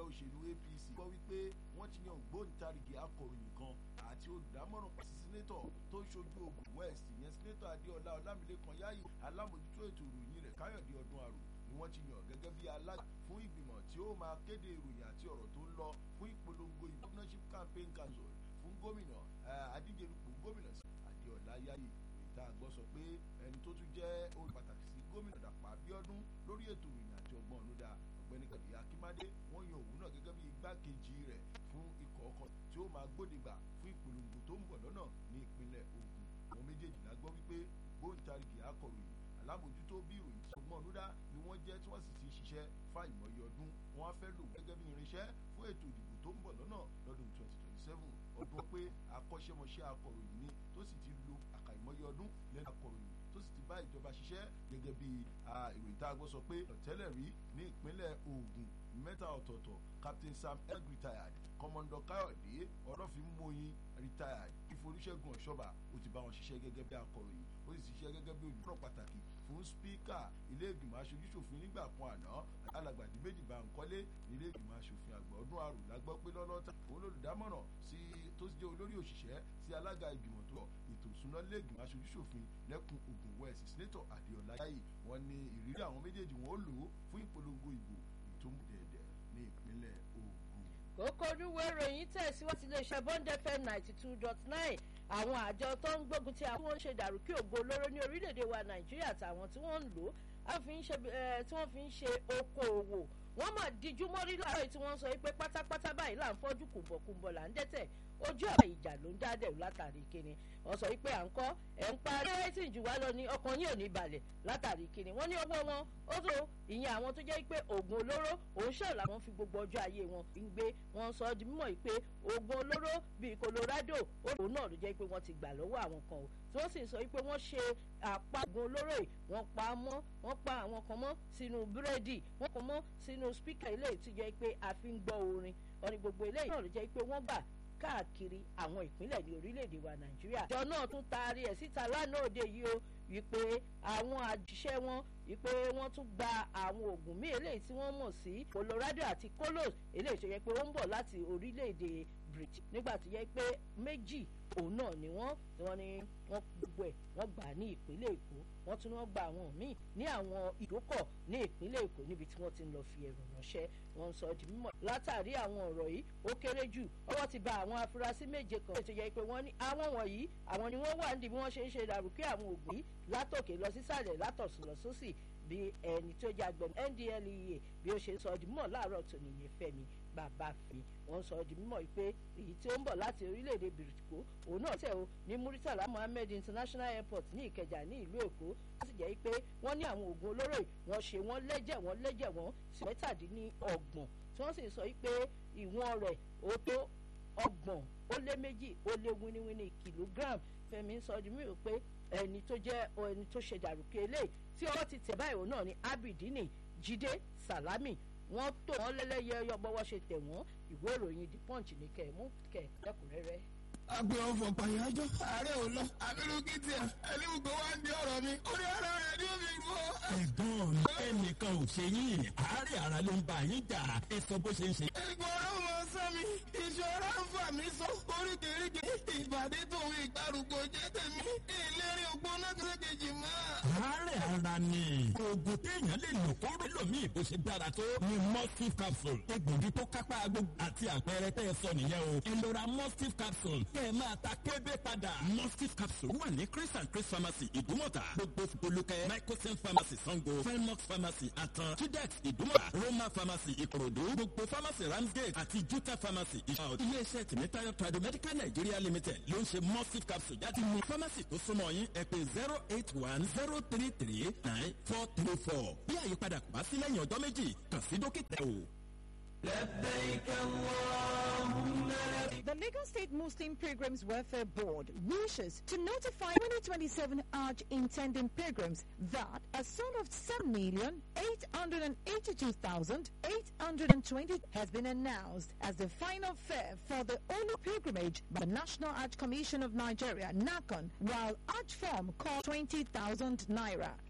òṣèlú APC gbọ́ wípé wọ́n ti yan ògbóǹtarìgì akọ̀ròyìn kan àti olùdámọ̀ràn pàṣẹ sínétọ̀ tó ń ṣojú Ògùn West ìyẹn sínétọ̀ Adéọlá Ọlámilékan Yáyì alámòjútó ètò ìròyìn rẹ̀ Káyọ̀dé Ọdún Àrò ni wọ́n ti yàn gẹ́gẹ́ bí alága fún ìgbìmọ̀ tí ó máa kéde ìròyìn àti ọ̀rọ̀ tó ń lọ fún ìpolongo governorship campaign council fún gómìnà adíjedupò gómìnà Adéọlá Yáyì ìta àgbọ̀ sọ pé ẹni tó tún jẹ́ olùpàtàkì sí gómìnà Dàpọ̀ Abíọ́dún lórí ètò ìròyìn àti ọgbọ́n ọ̀nùdá ọ̀gbẹ́ni Kàdé Akínmádé wọ́n yan òun náà gẹ́gẹ́ bí igbákejì rẹ̀ fún ikọ̀ ọkọ̀ tí ó máa gbódegbà fún ìpolongo tó ń bọ̀ lọ́nà ní ìpínlẹ̀ Ògùn àwọn méjèèjì la gbọ́ wípé ògbóǹtarìgì akọ̀ròyìn alábòjútó bí ìròyìn tí ọgbọ́n ọ̀nùdá ni wọ́n jẹ́ tí wọ́n sì ti ṣiṣẹ́ fáìmọye ọdún wọ́n á fẹ́ lò gẹ́gẹ́ bí irinṣẹ́ fún ètò ìdìbò tó ń bọ̀ lọ́nà lọ́dún 2027 ọdún pé akọ́ṣẹ́mọṣẹ́ akọ̀ròyìn ni tó sì ti lo àkàìmọye ọdún lẹ́nu akọ̀ròyìn tó sì ti bá ìjọba ṣiṣẹ́ gẹ́gẹ́ bí ìròyìn tá a gbọ́ sọ pé ọ̀tẹ́lẹ̀ rí ní ìpínlẹ̀ Ògùn mẹ́ta ọ̀tọ̀ọ̀tọ̀ Captain Sam Egg retired Commodore Káyọ̀dé Ọlọ́fínmóyin retired Ìforíṣẹ́gun Ọ̀ṣọ́bà ó ti bá wọn ṣiṣẹ́ gẹ́gẹ́ bí akọ̀ròyìn ó sì ṣiṣẹ́ gẹ́gẹ́ bí olùdókòwò pàtàkì fún spíkà ilé ìgbìmọ̀ aṣojúṣòfin nígbà kan àná alàgbàdì méjì Bánkọ́lé nílé ìgbìmọ̀ aṣòfin àgbà Ọdún Àrò lágbọ́ pé lọ́lọ́ta òun lólùdámọ̀ràn sí tó jẹ́ olórí òṣìṣẹ́ sí alága ìgbìmọ̀ tó ètò ìsúná ilé ìgbìmọ̀ aṣojúṣòfin lẹ́kùn Ògùn West Senator Adéọlá Yáyì wọ́n ní ìrírí àwọn méjèèjì wọn ó lò ó fún ìpolongo ìbò ìtòmùdẹ̀ẹ̀dẹ̀ ní ìpínlẹ̀ Ògùn. kókó oníwèé ìròyìn tẹ̀síwájú iléeṣẹ́ Bond FM 92.9 àwọn àjọ tó ń gbógun ti àwọn ń ṣe dàrúkì ògo olóró ní orílẹ̀-èdè wa Nàìjíríà àtàwọn tí wọ́n ń lò ó tí wọ́n fi ń ṣe okòòwò wọ́n máa díjú mọ́rí láàárọ̀ tí wọ́n sọ pé pátápátá báyìí là ń fọ́jú kùbọ̀kùbọ̀ là ń dẹ́tẹ̀ ojú ọ̀rọ̀ ìjà ló ń dádẹ̀ látàrí kíni wọ́n sọ pé à ń kọ́ ẹ̀ ń parí ẹ̀rẹ́tì jù wá lọ ní ọkàn yín ò ní balẹ̀ látàrí kíni wọ́n ní owó wọn ó tó ìyẹn àwọn tó jẹ́ pé oògùn olóró òun ṣẹ̀ làwọn fi gbogbo ọjọ́ ayé wọn ń gbé wọn sọ di mímọ̀ pé oògùn olóró bíi Colorado òun náà ló jẹ́ pé wọ́n ti gbà lọ́wọ́ àwọn kan o tí wọ́n sì sọ pé wọ́n ṣe àpá oògùn olóró yìí wọ́n pa àwọn kan mọ́ sínú búrẹ́dì wọ́n kàn mọ́ sínú spíkà ilé tí jẹ́ pé a fi ń gbọ́ orin wọ́n ní gbogbo eléyìí náà ló jẹ́ pé wọ́n gbà káàkiri àwọn ìpínlẹ̀ ní orílẹ̀-èdè wa Nàìjíríà. ìjọ náà tún taari ẹ̀ síta lánàá òde yìí o wípé àwọn àjíṣẹ́ wọn wípé wọ́n tún gba àwọn oògùn míì eléyìí tí wọ́n mọ̀ sí Colorado àti Colos eléyìí tó yẹ pé ó ń bọ̀ láti orílẹ̀-èdè Britain nígbà tó yẹ pé méjì òun náà ni wọ́n ní wọ́n gbogbo ẹ̀ wọ́n gbà ní ìpínlẹ̀ Èkó wọ́n tún wọ́n gba àwọn míì ní àwọn ìdókọ̀ ní ìpínlẹ̀ Èkó níbi tí wọ́n ti ń lọ fi ẹ̀rù ránṣẹ́ wọ́n sọ di mímọ̀ látàrí àwọn ọ̀rọ̀ yìí ó kéré jù ọwọ́ ti ba àwọn afurasí méje kan ètò yẹ pé wọ́n ní àwọn wọ̀nyí àwọn ni wọ́n wà nídìí bí wọ́n ṣe ń ṣe dàrúkí àwọn ògùn yìí látòkè lọ sísàlẹ̀ látọ̀sùn lọ sósì bí ẹni tó jẹ́ agbẹ̀mọ̀ NDLEA bí ó ṣe sọ di mímọ̀ láàárọ̀ tó nìyẹn Fẹ́mi Bàbáfin wọ́n sọ di mímọ̀ pé èyí tí ó ń bọ̀ láti orílẹ̀-èdè Bìrìtìkó òun náà tẹ̀ o ní Muritala Muhammed International Airport ní Ìkẹjà ní ìlú Èkó ó sì jẹ́ pé wọ́n ní àwọn oògùn olóró wọ́n ṣe wọ́n lẹ́jẹ̀ wọ́n sí mẹ́tàdínlọ́gbọ̀n tí wọ́n sì sọ pé ìwọ̀n rẹ̀ ó tó 30 ó lé wíníwíní kìlógíráàmù Fẹ́mi sọ di mímọ̀ pé ẹni tó ṣe dàrúkẹ eléyìí tí ọwọ́ ti tẹ̀ báyìí òun náà ní Abidini Jídé Sàlámì wọ́n tó wọ́n lẹ́lẹ́yẹ ọbọ̀wọ́ ṣe tẹ̀ wọ́n ìwé ìròyìn The Punch ní kẹ̀mú kẹ̀kúnrẹ́rẹ́. àgbẹ̀ ọ̀fọ̀ pàyájọ́ ààrẹ ò lọ abirùkìtì ẹ̀ ẹlẹ́wùgbọ́ wá ń di ọ̀rọ̀ mi orí ara rẹ̀ ní omi ìlú ọ. ẹ̀gbọ́n mi ẹnìkan ò ṣe yín àárẹ̀ ara ló ń bá yín jà ẹ sọ bó ṣe ń ṣe. ẹ̀gbọ́n ọ̀rọ̀ mọ sọ mi ìṣọ́ra ń fà mí sọ oríkèéríkè ìbàdí tòun ìgbàrúgbó jẹ́ tèmi ìlérí ògbóná kejì mọ́. àárẹ̀ ara ni oògùn téèyàn lè lò kó rí lòmí bó ṣe dára tó ni mustif capsule egbògi tó kápá gbogbo àti àpẹẹrẹ tẹ́ ẹ sọ nìyẹn o ẹ lọ ra mustif capsule kẹ́ ẹ máa ta kébé padà. mustif capsule wà ní Chris and Chris pharmacy Ìdúmọ̀tà gbogbo olùkẹ́ Microsen pharmacy Sango Felmox pharmacy Atan Tudex Ìdúmọ̀tà Roma pharmacy Ìkòròdú gbogbo pharmacy Ramsgate àti Juta pharmacy Ìṣàwọ̀ iléeṣẹ́ tìmítayọ̀ Tradomedical Nigeria Limited ló ń ṣe mustif capsule jáde ní pharmacy tó súnmọ́ yín ẹ pè 08103394434 bí àyípadà kò bá sí lẹ́yìn ọjọ́ méjì kàn sí dókítà o. The Lagos State Muslim Pilgrims Welfare Board wishes to notify 2027 Hajj intending pilgrims that a sum of 7,882,820 has been announced as the final fare for the Holy Pilgrimage by the National Hajj Commission of Nigeria, NACON, while Hajj form costs 20,000 naira.